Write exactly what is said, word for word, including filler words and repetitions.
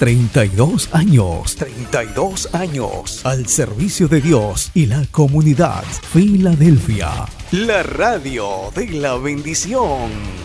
treinta y dos años, treinta y dos años al servicio de Dios y la comunidad. Filadelfia, la radio de la bendición.